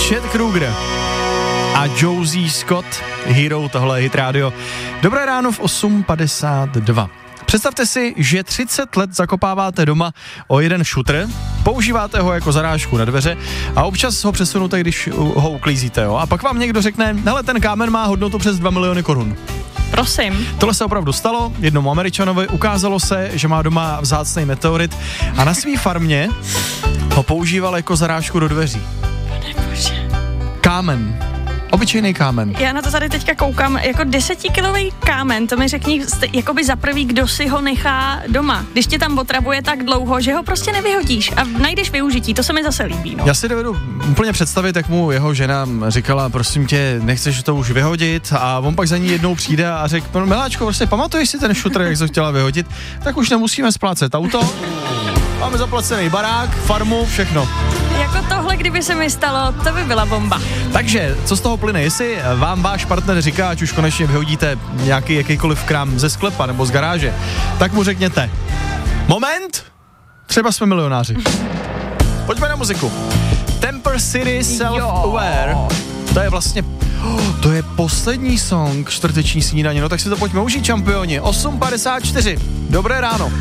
Chad Kroeger a Josie Scott, Hero, tohle je Hit Radio. Dobré ráno v 8:52. Představte si, že 30 let zakopáváte doma o jeden šutr, používáte ho jako zarážku na dveře a občas ho přesunete, když ho uklízíte, jo? A pak vám někdo řekne, hele, ten kámen má hodnotu přes 2 miliony korun. Prosím. Tohle se opravdu stalo, jednomu Američanovi ukázalo se, že má doma vzácný meteorit a na svý farmě ho používal jako zarážku do dveří. Bože. Kámen. Obyčejný kámen. Já na to tady teďka koukám, jako 10kilový kámen, to mi řekni, jakoby za prvý, kdo si ho nechá doma. Když tě tam otravuje tak dlouho, že ho prostě nevyhodíš a najdeš využití, to se mi zase líbí. No. Já si dovedu úplně představit, jak mu jeho žena říkala, prosím tě, nechceš to už vyhodit, a on pak za ní jednou přijde a řekl, miláčko, prostě pamatuješ si ten šutr, jak jsi to chtěla vyhodit, tak už nemusíme splácet auto, máme zaplacený barák, farmu, všechno. Jako tohle, kdyby se mi stalo, to by byla bomba. Takže, co z toho plyne? Jestli vám váš partner říká, ať už konečně vyhodíte nějaký jakýkoliv krám ze sklepa nebo z garáže, tak mu řekněte, moment, třeba jsme milionáři. Pojďme na muziku. Temper City Self-Aware. To je vlastně, to je poslední song čtvrteční snídaně, no tak si to pojďme užít, čampioni. 8:54. Dobré ráno.